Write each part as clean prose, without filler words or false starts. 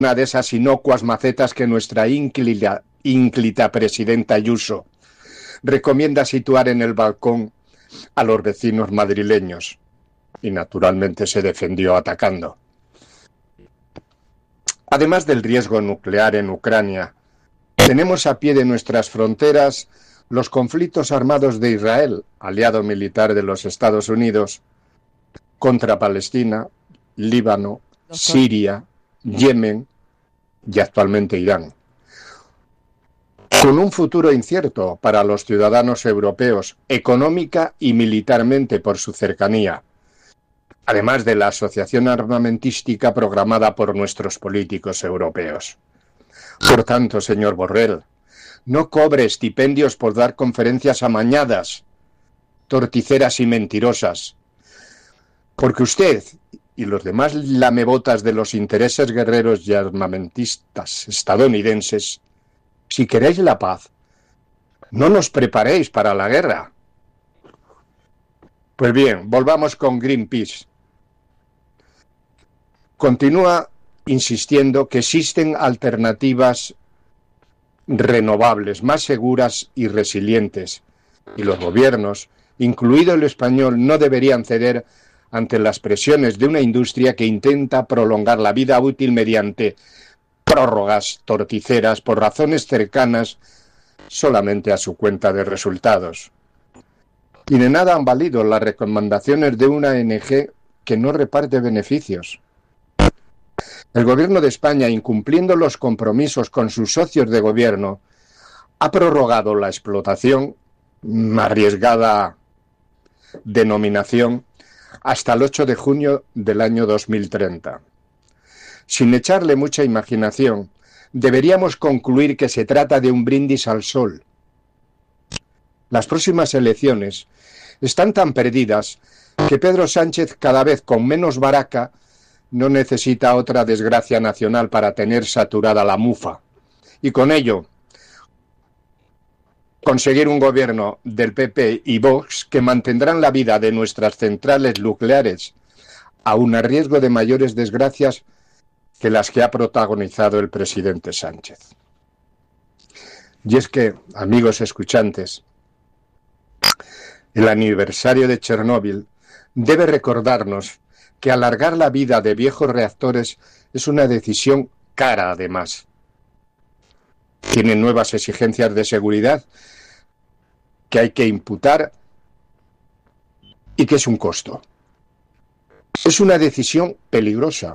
una de esas inocuas macetas que nuestra ínclita presidenta Ayuso recomienda situar en el balcón a los vecinos madrileños, y naturalmente se defendió atacando. Además del riesgo nuclear en Ucrania, tenemos a pie de nuestras fronteras los conflictos armados de Israel, aliado militar de los Estados Unidos, contra Palestina, Líbano, Siria, Yemen y actualmente Irán. Con un futuro incierto para los ciudadanos europeos, económica y militarmente por su cercanía, además de la asociación armamentística programada por nuestros políticos europeos. Por tanto, señor Borrell, no cobre estipendios por dar conferencias amañadas, torticeras y mentirosas, porque usted y los demás lamebotas de los intereses guerreros y armamentistas estadounidenses, si queréis la paz, no nos preparéis para la guerra. Pues bien, volvamos con Greenpeace. Continúa insistiendo que existen alternativas renovables, más seguras y resilientes, y los gobiernos, incluido el español, no deberían ceder ante las presiones de una industria que intenta prolongar la vida útil mediante prórrogas torticeras por razones cercanas solamente a su cuenta de resultados. Y de nada han valido las recomendaciones de una ONG que no reparte beneficios. El gobierno de España, incumpliendo los compromisos con sus socios de gobierno, ha prorrogado la explotación, arriesgada denominación, hasta el 8 de junio del año 2030. Sin echarle mucha imaginación, deberíamos concluir que se trata de un brindis al sol. Las próximas elecciones están tan perdidas que Pedro Sánchez, cada vez con menos baraca, no necesita otra desgracia nacional para tener saturada la mufa. Y con ello, conseguir un gobierno del PP y Vox que mantendrán la vida de nuestras centrales nucleares, aun a riesgo de mayores desgracias que las que ha protagonizado el presidente Sánchez. Y es que, amigos escuchantes, el aniversario de Chernóbil debe recordarnos que alargar la vida de viejos reactores es una decisión cara, además. Tienen nuevas exigencias de seguridad que hay que imputar y que es un costo. Es una decisión peligrosa.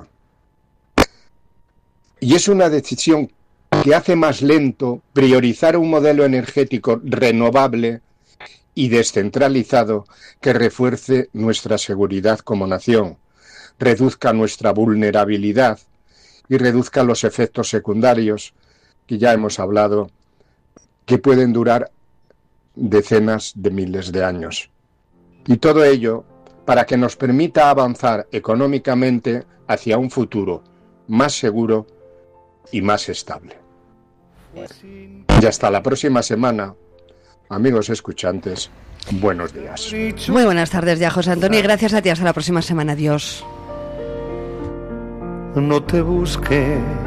Y es una decisión que hace más lento priorizar un modelo energético renovable y descentralizado que refuerce nuestra seguridad como nación, reduzca nuestra vulnerabilidad y reduzca los efectos secundarios que ya hemos hablado, que pueden durar decenas de miles de años. Y todo ello para que nos permita avanzar económicamente hacia un futuro más seguro y más estable. Y hasta la próxima semana, amigos escuchantes, buenos días. Muy buenas tardes ya, José Antonio, y gracias a ti. Hasta la próxima semana. Adiós. No te busques